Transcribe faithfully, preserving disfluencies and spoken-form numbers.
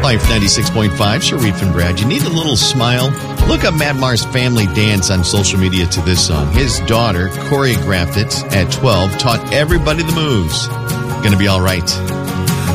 Life ninety-six point five, Sharif and Brad. You need a little smile? Look up Matt Maher's Family Dance on social media to this song. His daughter choreographed it at twelve, taught everybody the moves. Gonna be all right.